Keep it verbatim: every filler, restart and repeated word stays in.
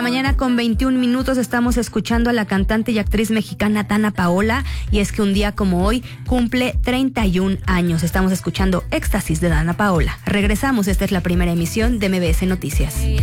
mañana con veintiún minutos estamos escuchando a la cantante y actriz mexicana Dana Paola, y es que un día como hoy cumple treinta y un años. Estamos escuchando Éxtasis de Dana Paola. Regresamos, esta es la primera emisión de M B S Noticias.